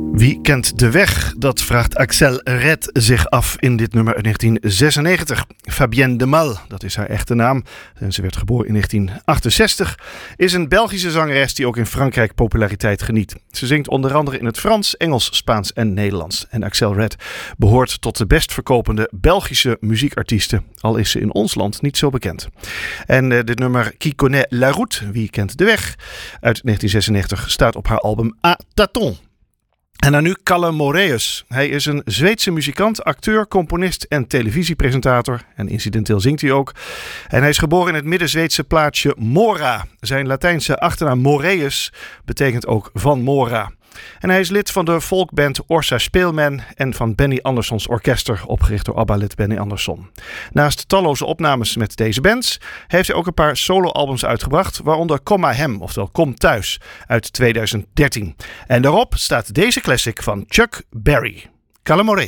Wie kent de weg? Dat vraagt Axelle Red zich af in dit nummer uit 1996. Fabienne de Mal, dat is haar echte naam. En ze werd geboren in 1968. Is een Belgische zangeres die ook in Frankrijk populariteit geniet. Ze zingt onder andere in het Frans, Engels, Spaans en Nederlands. En Axelle Red behoort tot de best verkopende Belgische muziekartiesten. Al is ze in ons land niet zo bekend. En dit nummer Qui connaît la route? Wie kent de weg? Uit 1996 staat op haar album A Tâtons. En dan nu Kalle Moraeus. Hij is een Zweedse muzikant, acteur, componist en televisiepresentator. En incidenteel zingt hij ook. En hij is geboren in het Midden-Zweedse plaatsje Mora. Zijn Latijnse achternaam Moraeus betekent ook van Mora. En hij is lid van de folkband Orsa Speelman en van Benny Anderssons orkester, opgericht door ABBA-lid Benny Andersson. Naast talloze opnames met deze bands heeft hij ook een paar soloalbums uitgebracht, waaronder Kom maar hem, oftewel Kom thuis, uit 2013. En daarop staat deze classic van Chuck Berry, Kalle Moraeus.